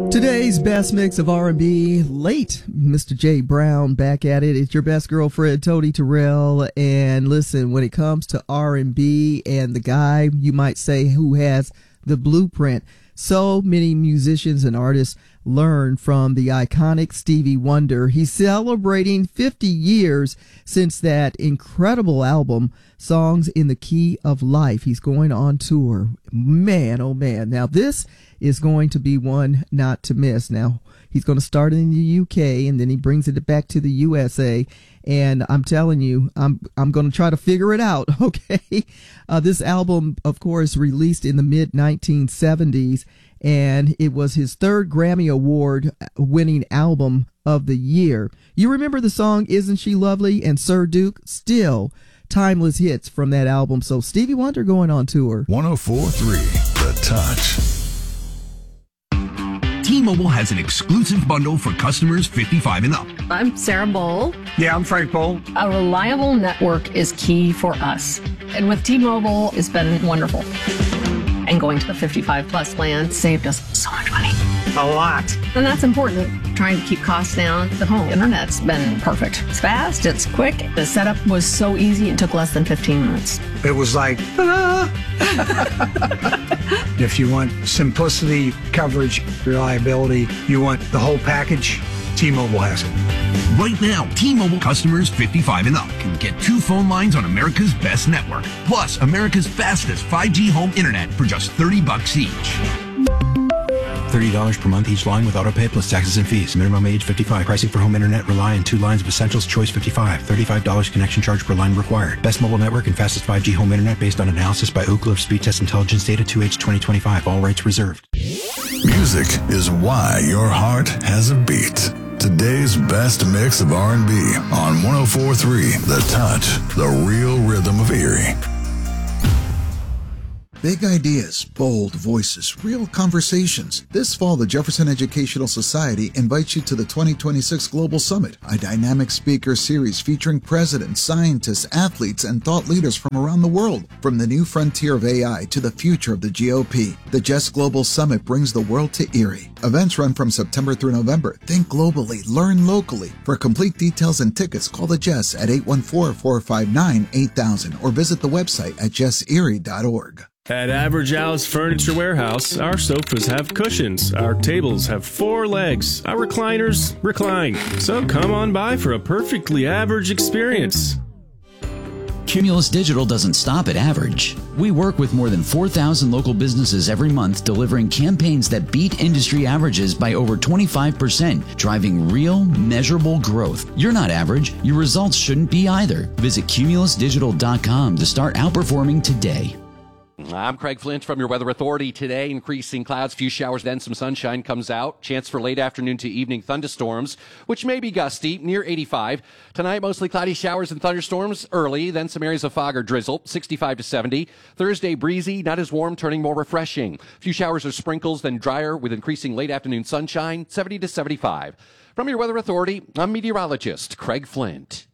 Today's best mix of R&B, late Mr. J. Brown back at it. It's your best girlfriend, Tony Terrell. And listen, when it comes to R&B and the guy, you might say, who has the blueprint, so many musicians and artists learn from the iconic Stevie Wonder. He's celebrating 50 years since that incredible album, Songs in the Key of Life. He's going on tour. Man, oh man. Now this is going to be one not to miss. Now he's going to start in the UK and then he brings it back to the USA. And I'm telling you, I'm going to try to figure it out. Okay. This album, of course, released in the mid 1970s, and it was his third Grammy Award winning album of the year. You remember the song Isn't She Lovely and Sir Duke? Still timeless hits from that album. So Stevie Wonder going on tour. 104.3 The Touch. T-Mobile has an exclusive bundle for customers 55 and up. I'm Sarah Bowl. Yeah, I'm Frank Bowl. A reliable network is key for us. And with T-Mobile, it's been wonderful. And going to the 55 plus plan saved us so much money. A lot. And that's important. Trying to keep costs down. The home internet's been perfect. It's fast, it's quick. The setup was so easy, it took less than 15 minutes. It was like, ah. If you want simplicity, coverage, reliability, you want the whole package, T-Mobile has it. Right now, T-Mobile customers 55 and up can get 2 phone lines on America's best network, plus America's fastest 5G home internet for just $30 each. $30 per month each line with autopay plus taxes and fees. Minimum age 55. Pricing for home internet rely on 2 lines of Essentials Choice 55. $35 connection charge per line required. Best mobile network and fastest 5G home internet based on analysis by Ookla of Speed Test Intelligence Data 2H 2025. All rights reserved. Music is why your heart has a beat. Today's best mix of R&B on 104.3 The Touch, the real rhythm of Erie. Big ideas, bold voices, real conversations. This fall, the Jefferson Educational Society invites you to the 2026 Global Summit, a dynamic speaker series featuring presidents, scientists, athletes, and thought leaders from around the world. From the new frontier of AI to the future of the GOP, the JES Global Summit brings the world to Erie. Events run from September through November. Think globally, learn locally. For complete details and tickets, call the JES at 814-459-8000 or visit the website at jeserie.org. At Average Alice Furniture Warehouse, our sofas have cushions, our tables have 4 legs, our recliners recline. So come on by for a perfectly average experience. Cumulus Digital doesn't stop at average. We work with more than 4,000 local businesses every month, delivering campaigns that beat industry averages by over 25%, driving real, measurable growth. You're not average. Your results shouldn't be either. Visit cumulusdigital.com to start outperforming today. I'm Craig Flint from your Weather Authority. Today, increasing clouds, few showers, then some sunshine comes out. Chance for late afternoon to evening thunderstorms, which may be gusty, near 85. Tonight, mostly cloudy showers and thunderstorms early, then some areas of fog or drizzle, 65 to 70. Thursday, breezy, not as warm, turning more refreshing. Few showers or sprinkles, then drier with increasing late afternoon sunshine, 70 to 75. From your Weather Authority, I'm meteorologist Craig Flint.